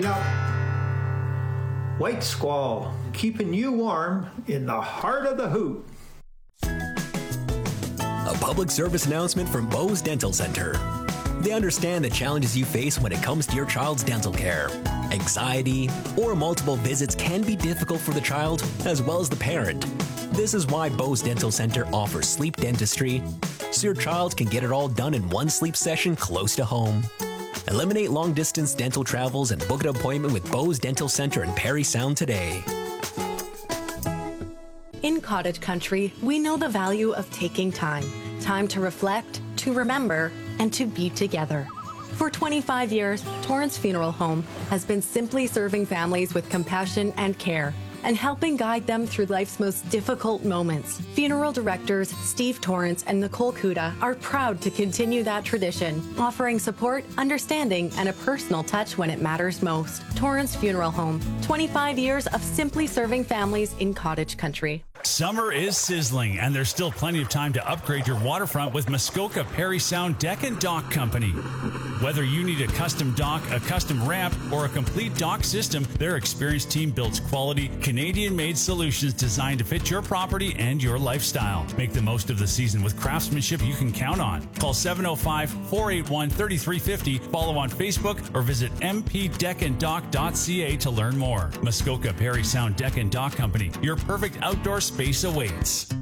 White Squall, keeping you warm in the heart of the hoot. A public service announcement from Bose Dental Center. They understand the challenges you face when it comes to your child's dental care. Anxiety or multiple visits can be difficult for the child as well as the parent. This is why Bose Dental Center offers sleep dentistry, so your child can get it all done in one sleep session close to home. Eliminate long-distance dental travels and book an appointment with Bose Dental Center in Parry Sound today. In Cottage Country, we know the value of taking time. Time to reflect, to remember, and to be together. For 25 years, Torrance Funeral Home has been simply serving families with compassion and care and helping guide them through life's most difficult moments. Funeral directors Steve Torrance and Nicole Kuda are proud to continue that tradition, offering support, understanding, and a personal touch when it matters most. Torrance Funeral Home, 25 years of simply serving families in Cottage Country. Summer is sizzling, and there's still plenty of time to upgrade your waterfront with Muskoka Parry Sound Deck and Dock Company. Whether you need a custom dock, a custom ramp, or a complete dock system, their experienced team builds quality, Canadian-made solutions designed to fit your property and your lifestyle. Make the most of the season with craftsmanship you can count on. Call 705-481-3350, follow on Facebook, or visit mpdeckanddock.ca to learn more. Muskoka Parry Sound Deck and Dock Company, your perfect outdoor space awaits.